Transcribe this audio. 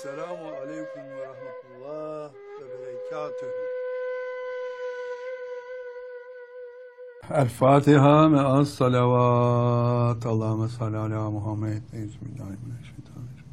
Selamun aleyküm ve rahmetullah ve berekatühü. El Fatiha me'as salavat. Allahümme salli ala Muhammed. Bismillahirrahmanirrahim.